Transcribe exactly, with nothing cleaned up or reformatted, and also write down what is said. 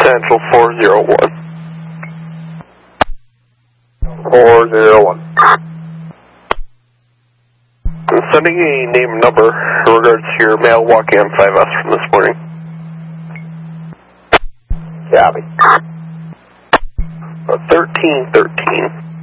Central four zero one. four zero one. I'm sending a name and number in regards to your mail walk-in five S from this morning. Copy. thirteen thirteen.